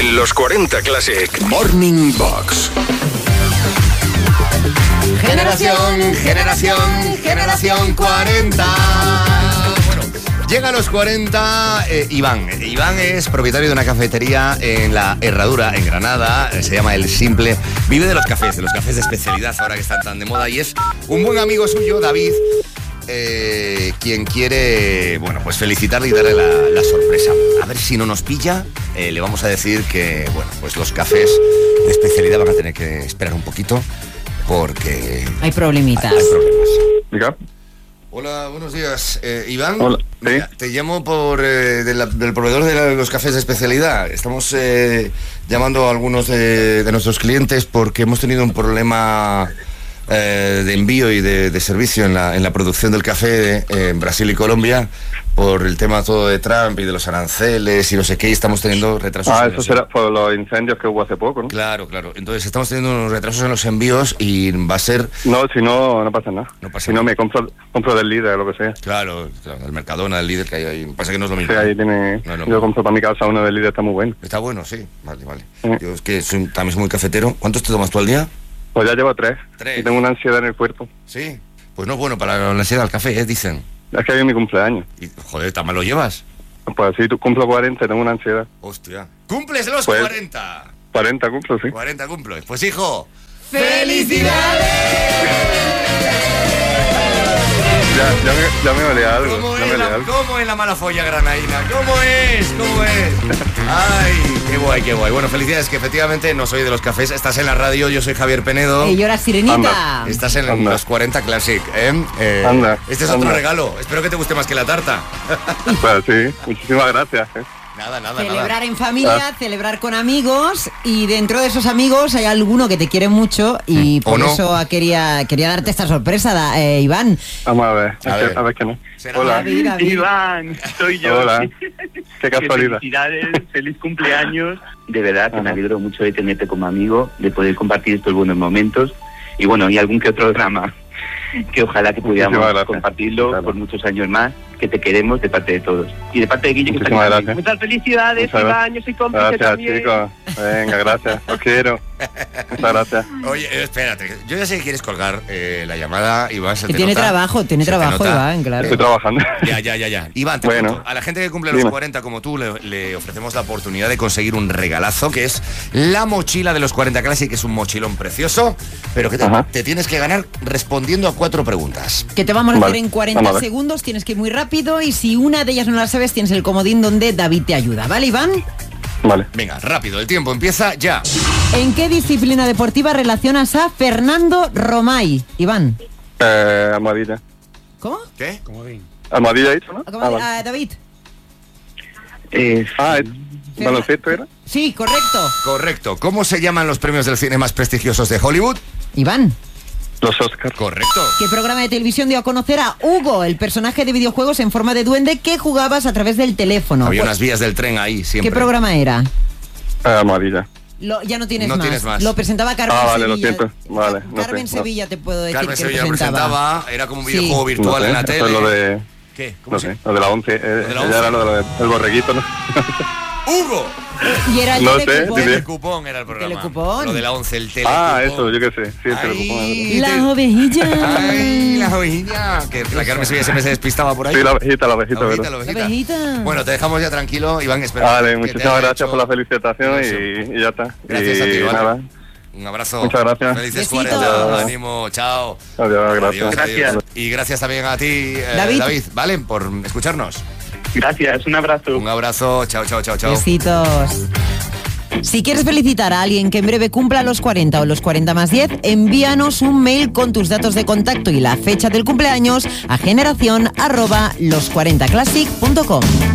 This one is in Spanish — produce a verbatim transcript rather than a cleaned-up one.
en los cuarenta Classic. Morning Box. Generación, generación, generación cuarenta. Bueno, llega a los cuarenta eh, Iván. Iván es propietario de una cafetería en La Herradura, en Granada. Se llama El Simple. Vive de los cafés, de los cafés de especialidad, ahora que están tan de moda. Y es un buen amigo suyo, David, eh, quien quiere, bueno, pues felicitarle y darle la, la sorpresa. A ver si no nos pilla. Eh, le vamos a decir que, bueno, pues los cafés de especialidad van a tener que esperar un poquito, porque hay problemitas. Hay, hay problemas. Diga. Hola, buenos días. Eh, Iván, Hola. ¿Sí? Mira, te llamo por eh, de la, del proveedor de la, los cafés de especialidad. Estamos eh, llamando a algunos de, de nuestros clientes porque hemos tenido un problema eh, de envío y de, de servicio en la, en la producción del café eh, en Brasil y Colombia, por el tema todo de Trump y de los aranceles y no sé qué, y estamos teniendo retrasos. Ah, en eso los... será por los incendios que hubo hace poco, ¿no? Claro, claro. Entonces estamos teniendo unos retrasos en los envíos y va a ser... No, si no, no pasa nada. No pasa si nada. no, me compro, compro del líder o lo que sea. Claro, claro, el Mercadona, el líder que hay ahí. Pasa que no es lo mismo. Sí, ahí tiene... No es lo yo mismo. compro para mi casa uno del líder, está muy bueno. Está bueno, sí. Vale, vale. Sí. Yo es que soy, también soy muy cafetero. ¿Cuántos te tomas tú al día? Pues ya llevo tres. Tres. Y tengo una ansiedad en el cuerpo. Sí. Pues no es bueno para la ansiedad del café, ¿eh? Dicen. Es que hoy es mi cumpleaños. Y, joder, ¿tan mal lo llevas? Pues si tú cumplo cuarenta, tengo una ansiedad. Hostia. ¡Cumples los Pues- cuarenta! cuarenta cumplo, sí. cuarenta cumplo. Pues hijo, ¡Felicidades! Ya, ya, me, ya me olía algo. ¿cómo Ya es, me la, olía algo. ¿cómo es la mala folla granaína? ¿Cómo es? ¿Cómo es? Ay, qué guay, qué guay. Bueno, felicidades, que efectivamente no soy de los cafés. Estás en la radio, yo soy Javier Penedo. Y yo la sirenita. Anda. Estás en Anda. los cuarenta Classic, ¿eh? Eh, Anda, Este es otro anda. regalo. Espero que te guste más que la tarta. Pues sí, muchísimas gracias. ¿eh? Nada, nada, Celebrar nada. en familia, celebrar con amigos, y dentro de esos amigos hay alguno que te quiere mucho y ¿O por no? eso quería, quería darte esta sorpresa, da- eh, Iván. Vamos a ver. A es que- ver. a ver que no. Será Hola. David, David. Iván, soy yo. Hola. Qué casualidad. Felicidades, feliz cumpleaños. De verdad que me Ajá. alegro mucho de tenerte como amigo, de poder compartir estos buenos momentos. Y bueno, y algún que otro drama, que ojalá que pudiéramos Muchísimas gracias. compartirlo Claro. por muchos años más, que te queremos de parte de todos. Y de parte de Guille, que está Muchísimas aquí también. gracias. Muchas felicidades, Muchas gracias. Iván, yo soy cómplice Gracias, también. chicos. Venga, gracias. Os quiero. Muchas gracias. Oye, eh, espérate. Yo ya sé que quieres colgar eh, la llamada, Iván. Se Que te tiene nota. trabajo, tiene Se te trabajo, nota. Iván, claro. Estoy trabajando. Ya, ya, ya, ya. Iván, te Bueno. cuento. A la gente que cumple los Dime. cuarenta como tú le, le ofrecemos la oportunidad de conseguir un regalazo, que es la mochila de los cuarenta Classic, que es un mochilón precioso, pero que te, Ajá. te tienes que ganar respondiendo a cuatro preguntas. Que te vamos a Vale, hacer en cuarenta vamos a ver. segundos, tienes que ir muy rápido, y si una de ellas no la sabes, tienes el comodín donde David te ayuda, ¿vale, Iván? Vale. Venga, rápido, el tiempo empieza ya. ¿En qué disciplina deportiva relacionas a Fernando Romay, Iván? Eh, almohadilla. ¿Cómo? ¿Qué? Almohadilla he dicho, ¿no? ¿Cómo? Ah, vale. Ah, David. Eh, Ah, es- ¿baloncesto era? Sí, correcto. Correcto. ¿Cómo se llaman los premios del cine más prestigiosos de Hollywood? Iván. Los Oscars. Correcto. ¿Qué programa de televisión dio a conocer a Hugo, el personaje de videojuegos en forma de duende que jugabas a través del teléfono? Había Pues, unas vías del tren ahí siempre. ¿qué programa era? Eh, almohadilla. Lo- ya no tienes, No más. tienes más. Lo presentaba Carmen Ah, vale, lo Sevilla. siento. Vale, no Carmen sé, no. Sevilla, te puedo decir Carmen que Sevilla lo presentaba. presentaba, era como un Sí. videojuego virtual No sé, en la eso tele. es lo de... ¿Qué? ¿Cómo No se sé, lo de la once. Eh, de la ya once. era lo de- del borreguito, ¿no? ¡Hugo! Y era el No telecupón. sé, dime. Telecupón era el programa. Telecupón. Lo de la once, el telecupón. Ah, eso, yo qué sé. Sí, el telecupón. Ay, Las te- ovejillas. Ay, la ovejilla. Que la Carmen Sevilla siempre se despistaba por ahí. Sí, la ovejita, la ovejita, La ovejita, ¿verdad? la La ovejita. ovejita. Bueno, te dejamos ya tranquilo, Iván. Espero Vale, que te muchísimas haya gracias hecho por la felicitación ilusión. y, y ya está. Gracias y a ti, ¿vale? nada. Un abrazo. Muchas gracias. Felices Besitos. cuarenta. Ánimo, chao. Adiós, gracias. Gracias. Y gracias también a ti, eh, David. David, ¿vale? Por escucharnos. gracias, un abrazo. Un abrazo. Chao, chao, chao, chao. Besitos. Si quieres felicitar a alguien que en breve cumpla los cuarenta o los cuarenta más diez, envíanos un mail con tus datos de contacto y la fecha del cumpleaños a generación arroba los cuarenta classic punto com.